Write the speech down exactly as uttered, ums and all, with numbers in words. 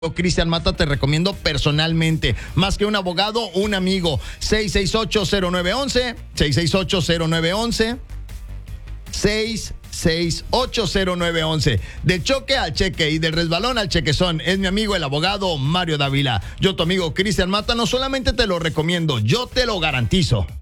Cristian Mata, te recomiendo personalmente, más que un abogado, un amigo. seis seis ocho cero nueve uno uno, seis seis ocho cero nueve uno uno, seis seis ocho cero nueve uno uno. Del choque al cheque y del resbalón al chequezón, es mi amigo el abogado Mario Dávila. Yo, tu amigo Cristian Mata, no solamente te lo recomiendo, yo te lo garantizo.